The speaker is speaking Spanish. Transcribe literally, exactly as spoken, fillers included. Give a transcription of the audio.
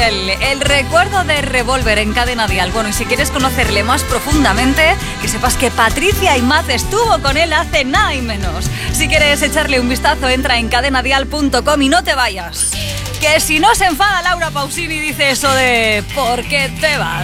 El, el recuerdo de Revolver en Cadena Dial. Bueno, y si quieres conocerle más profundamente, que sepas que Patricia Aimaz estuvo con él hace nada y menos. Si quieres echarle un vistazo, entra en cadena dial punto com y no te vayas. Que si no se enfada Laura Pausini, dice eso de ¿por qué te vas?